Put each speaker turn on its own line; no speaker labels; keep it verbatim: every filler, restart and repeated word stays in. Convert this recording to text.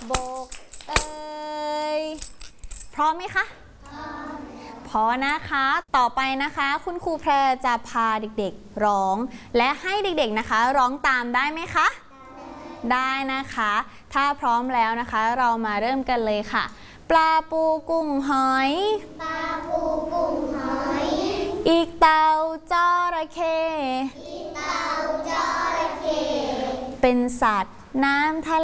บกเอ่ยพร้อมไหมคะพอนะคะต่อไปนะคะคุณครูแพรจะพาเด็กๆร้องและให้เด็กๆนะคะร้องตามได้ไหมคะได้นะคะถ้าพร้อมแล้วนะคะเรามาเริ่มกันเลยค่ะปลาปูกุ้งหอยปลาปูกุ้งหอยอีกเต่าจระเข้อีกเต่าจระเข้เป็นสัตว์น้ำทะเล